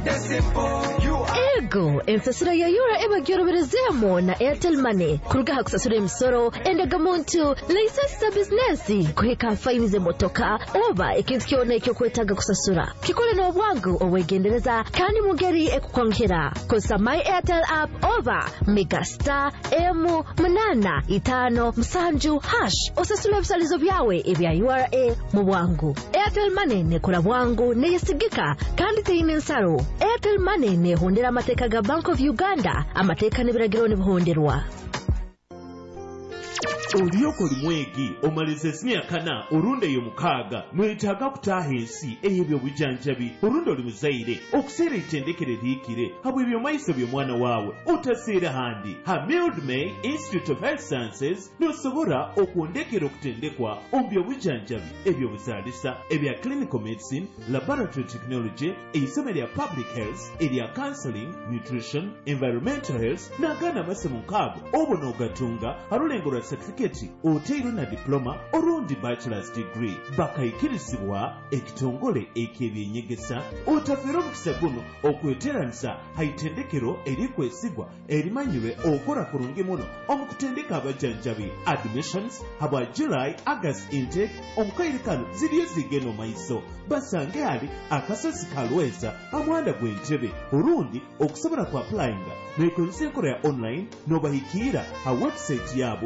Ego ensasiro ya yura eba gyoroberezemo na Airtel Money kurugaha kusasura emisoro endagamuntu license business kuhika fine motoka oba ikintu kyone cyo kwetaga kusasura kikole no bwangu owegendereza kandi mugeri ekukongera kosa my Airtel app oba megastar M855 osasura ebisalizo byawe ebya URA mu bwangu. Airtel Money ne kola bwangu ne yesigika kandi teyine nsaro. Airtel Money ne hondera amateka ga Bank of Uganda amateka n'ebiragiro ne buhonderwa. Oliyoko limwegi omalize emyaka orunde yo mukaaga mwetaaga kutaaha ensi ey'ebyo bujanjabi orunde oli muzaire okuseera ettendekere liikire habwe ebyo maiso by'omwana waawe otaseera handi ha Mildred May Institute of Health Sciences n'osobola okwondekera okutendekwa obyo bujanjabi ebyo buzaalisa ebya clinical medicine, laboratory technology, eisomo lya public health, erya counseling, nutrition, environmental health n'agaana amasomo nkaago obo n'ogatunga alulengolwa certificate oteiro na diploma orundi bachelor's degree bakayikirizibwa ekitongole ek'ebyenyegesa otafera omukisa guno okweteranisa haitendekero erikwesigwa erimanyirwe okora kurungi muno omukutendeka abajanjabi admissions habwa July August intake omukairikano ziriyo zigeno maiso basange ali akasozi kalweza amwanda gw'entebe orundi okusobola ku applyinga mwekozesa enkola ya online n'obahikira ha website yabo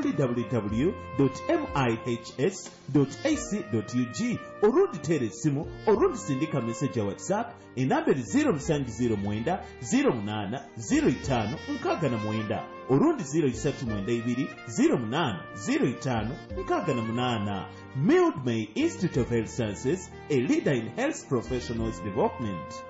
www.mihs.ac.ug orundi tere esimu orundi sindika message ya WhatsApp enamberi 0709 08 05 69 orundi 0392 08 05 68. Mildred May Institute of Health Sciences, a leader in health professionals development.